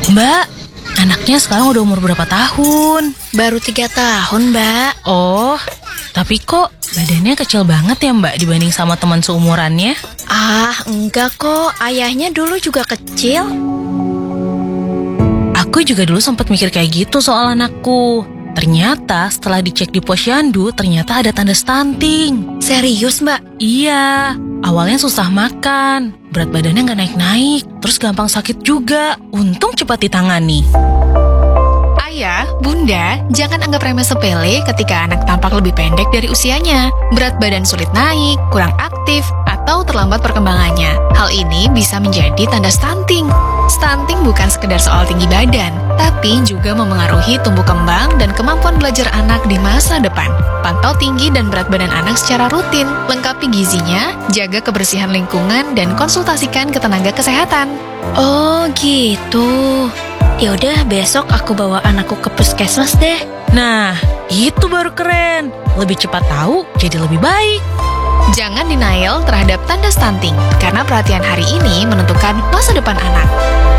Mbak, anaknya sekarang udah umur berapa tahun? Baru 3 tahun, Mbak. Oh, tapi kok badannya kecil banget ya Mbak dibanding sama teman seumurannya? Ah, enggak kok. Ayahnya dulu juga kecil. Aku juga dulu sempat mikir kayak gitu soal anakku. Ternyata setelah dicek di posyandu, ternyata ada tanda stunting. Serius, Mbak? Iya, awalnya susah makan, berat badannya nggak naik-naik, terus gampang sakit juga. Untung cepat ditangani. Ayah, bunda, jangan anggap remeh sepele ketika anak tampak lebih pendek dari usianya, berat badan sulit naik, kurang aktif, atau terlambat perkembangannya. Hal ini bisa menjadi tanda stunting. Stunting bukan sekedar soal tinggi badan, tapi juga memengaruhi tumbuh kembang dan kemampuan belajar anak di masa depan. Pantau tinggi dan berat badan anak secara rutin, lengkapi gizinya, jaga kebersihan lingkungan, dan konsultasikan ke tenaga kesehatan. Oh, gitu. Yaudah, besok aku bawa anakku ke puskesmas deh. Nah, itu baru keren. Lebih cepat tahu, jadi lebih baik. Jangan denial terhadap tanda stunting, karena perhatian hari ini menentukan masa depan anak.